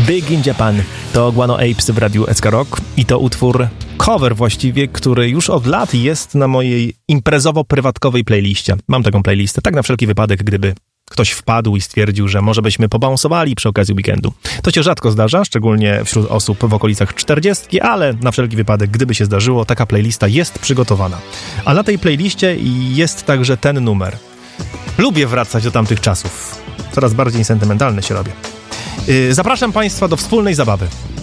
Big in Japan to Guano Apes w radiu SK Rock i to utwór cover właściwie, który już od lat jest na mojej imprezowo-prywatkowej playliście. Mam taką playlistę, tak na wszelki wypadek, gdyby ktoś wpadł i stwierdził, że może byśmy pobounsowali przy okazji weekendu. To się rzadko zdarza, szczególnie wśród osób w okolicach 40, ale na wszelki wypadek, gdyby się zdarzyło, taka playlista jest przygotowana. A na tej playliście jest także ten numer. Lubię wracać do tamtych czasów. Coraz bardziej sentymentalny się robię. Zapraszam Państwa do wspólnej zabawy.